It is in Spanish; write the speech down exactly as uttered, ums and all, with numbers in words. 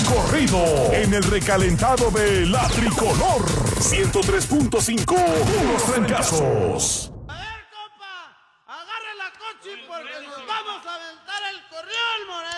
corrido en el recalentado de La Tricolor. ciento tres punto cinco, puros trancazos. A ver, compa, agarre la coche porque nos vamos a aventar el corrión, Moreno.